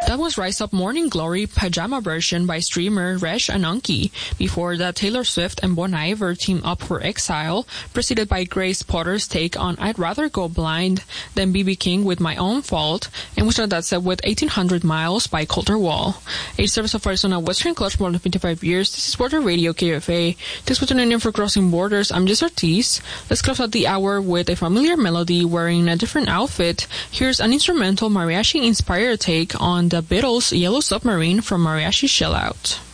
That was Rise Up Morning Glory pajama version by streamer Resh Ananki. Before that, Taylor Swift and Bon Iver team up for Exile, preceded by Grace Potter's take on I'd Rather Go Blind than B.B. King with My Own Fault, and we started that set with 1800 Miles by Colter Wall. A service of Arizona Western Clutch for more than 25 years. This is Border Radio KFA. Thanks for tuning in for Crossing Borders. I'm Jess Ortiz. Let's close out the hour with a familiar melody wearing a different outfit. Here's an instrumental mariachi-inspired take on the Beatles' Yellow Submarine from Mariachi Shell Out.